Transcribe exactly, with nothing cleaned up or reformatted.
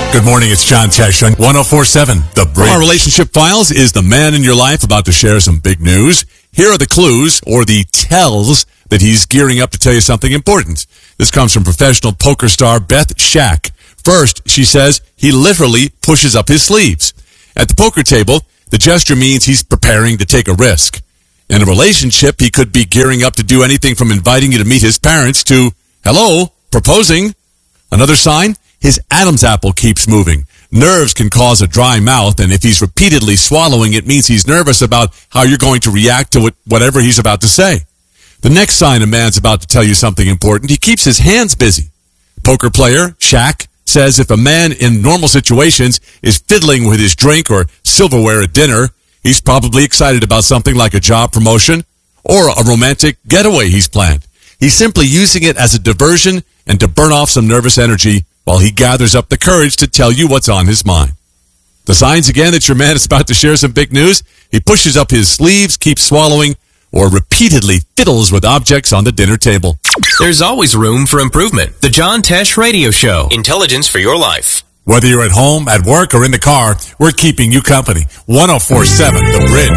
Good morning, it's John Tesh on one oh four point seven, The Bridge. Our Relationship Files is the man in your life about to share some big news. Here are the clues, or the tells, that he's gearing up to tell you something important. This comes from professional poker star Beth Shack. First, she says he literally pushes up his sleeves. At the poker table, the gesture means he's preparing to take a risk. In a relationship, he could be gearing up to do anything from inviting you to meet his parents to, hello, proposing. Another sign? His Adam's apple keeps moving. Nerves can cause a dry mouth, and if he's repeatedly swallowing, it means he's nervous about how you're going to react to whatever he's about to say. The next sign a man's about to tell you something important, he keeps his hands busy. Poker player Shaq says if a man in normal situations is fiddling with his drink or silverware at dinner, he's probably excited about something like a job promotion or a romantic getaway he's planned. He's simply using it as a diversion and to burn off some nervous energy while he gathers up the courage to tell you what's on his mind. The signs again that your man is about to share some big news: he pushes up his sleeves, keeps swallowing, or repeatedly fiddles with objects on the dinner table. There's always room for improvement. The John Tesh Radio Show. Intelligence for your life. Whether you're at home, at work, or in the car, we're keeping you company. one oh four point seven The Bridge.